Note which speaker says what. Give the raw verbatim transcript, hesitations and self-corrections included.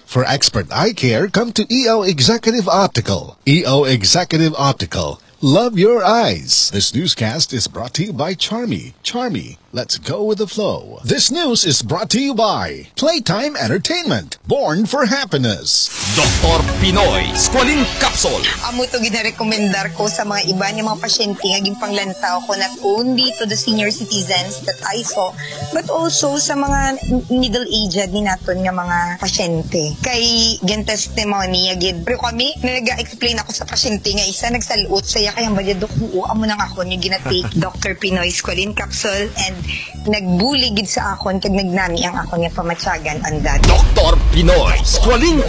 Speaker 1: For expert eye care, come to E O Executive Optical. E O Executive Optical. Love your eyes. This newscast is brought to you by Charmy. Charmy, let's go with the flow. This news is brought to you by Playtime Entertainment. Born for happiness.
Speaker 2: Doktor Pinoy Squalene Capsule.
Speaker 3: Amo to ginarekomendar ko sa mga iba ni mga pasyente ngaging panglantaw ko not only to the senior citizens that I saw but also sa mga middle-aged ni naton nga mga pasyente. Kay gen testimony agid. Pero kami nag-explain ako sa pasyente nga isa nagsaluot saya kaya ba dok oo amo nang ako ni ginatake Doktor Pinoy Squalene Capsule and nagbuligid sa akon kag nagnami ang akon nga pamatyagan anda.
Speaker 2: Doktor Pinoy Squalene